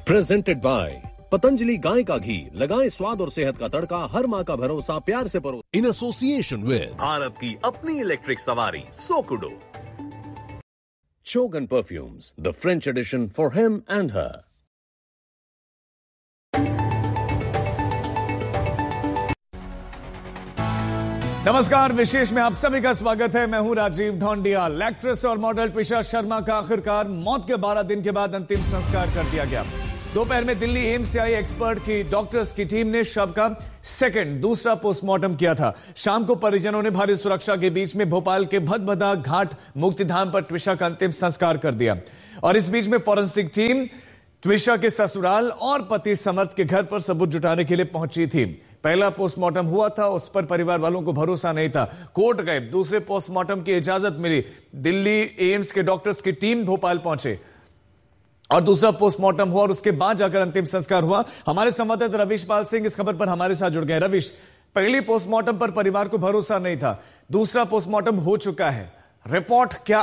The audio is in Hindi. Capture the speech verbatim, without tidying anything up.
प्रेजेंटेड बाय पतंजलि गाय का घी, लगाएं स्वाद और सेहत का तड़का, हर माँ का भरोसा प्यार से परो। इन एसोसिएशन विद भारत की अपनी इलेक्ट्रिक सवारी सोकुडो। Chogan Perfumes, the French edition for him and her. नमस्कार, विशेष में आप सभी का स्वागत है। मैं हूं राजीव ढोंडिया। एक्ट्रेस और मॉडल त्विशा शर्मा का आखिरकार मौत के बारह दिन के बाद अंतिम संस्कार कर दिया गया। दोपहर में दिल्ली एम्स से आई एक्सपर्ट की डॉक्टर्स की टीम ने शव का सेकंड दूसरा पोस्टमार्टम किया था। शाम को परिजनों ने भारी सुरक्षा के बीच में भोपाल के भदभदा घाट मुक्तिधाम पर त्विशा का अंतिम संस्कार कर दिया। और इस बीच में फॉरेंसिक टीम त्विशा के ससुराल और पति समर्थ के घर पर सबूत जुटाने के लिए पहुंची थी। पहला पोस्टमार्टम हुआ था, उस पर परिवार वालों को भरोसा नहीं था। कोर्ट गए, दूसरे पोस्टमार्टम की इजाजत मिली। दिल्ली एम्स के डॉक्टर्स की टीम भोपाल पहुंचे और दूसरा पोस्टमार्टम हुआ और उसके बाद जाकर अंतिम संस्कार हुआ। हमारे संवाददाता रविश पाल सिंह इस खबर पर हमारे साथ जुड़ गए। रविश, पहली पोस्टमार्टम पर परिवार को भरोसा नहीं था, दूसरा पोस्टमार्टम हो चुका है, रिपोर्ट क्या